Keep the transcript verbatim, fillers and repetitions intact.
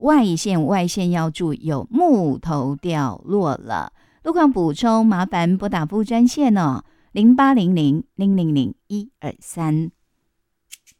外线外线要注意，有木头掉落了。路况补充，麻烦拨打服务专线哦，零八零零零零零一二三。